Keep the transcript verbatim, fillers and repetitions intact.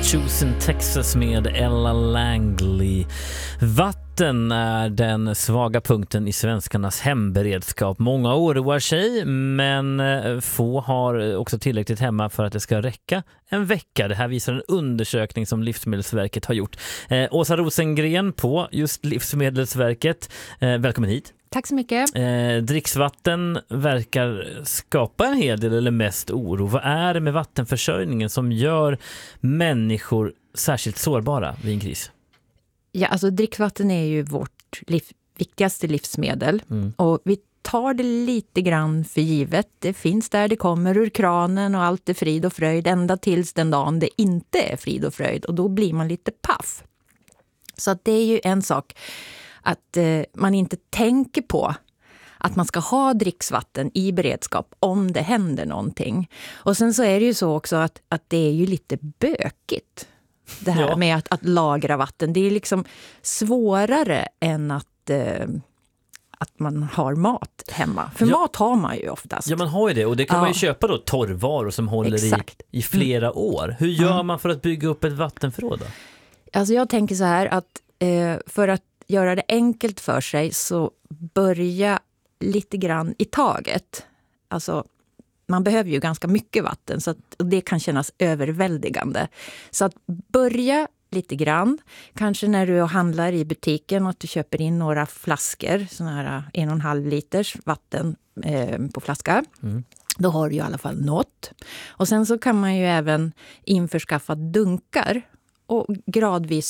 Choosing Texas med Ella Langley. Vatten är den svaga punkten i svenskarnas hemberedskap. Många oroar sig, men få har också tillräckligt hemma för att det ska räcka en vecka. Det här visar en undersökning som Livsmedelsverket har gjort. Eh, Åsa Rosengren på just Livsmedelsverket. Eh, välkommen hit. Tack så mycket. Eh, dricksvatten verkar skapa en hel del eller mest oro. Vad är det med vattenförsörjningen som gör människor särskilt sårbara vid en kris? Ja, alltså dricksvatten är ju vårt liv, viktigaste livsmedel. Mm. Och vi tar det lite grann för givet. Det finns där, det kommer ur kranen och allt är frid och fröjd ända tills den dagen det inte är frid och fröjd. Och då blir man lite paff. Så att det är ju en sak att eh, man inte tänker på att man ska ha dricksvatten i beredskap om det händer någonting. Och sen så är det ju så också att, att det är ju lite bökigt. Det här ja. med att, att lagra vatten. Det är liksom svårare än att, eh, att man har mat hemma. För ja. mat har man ju oftast. Ja, man har ju det. Och det kan ja. man ju köpa då torrvaror som håller i, i flera mm. år. Hur gör mm. man för att bygga upp ett vattenförråd då? Alltså jag tänker så här att eh, för att göra det enkelt för sig så börja lite grann i taget. Alltså man behöver ju ganska mycket vatten så att det kan kännas överväldigande. Så att börja lite grann. Kanske när du handlar i butiken och att du köper in några flaskor, såna här en och en halv liters vatten eh, på flaska. Mm. Då har du ju i alla fall något. Och sen så kan man ju även införskaffa dunkar och gradvis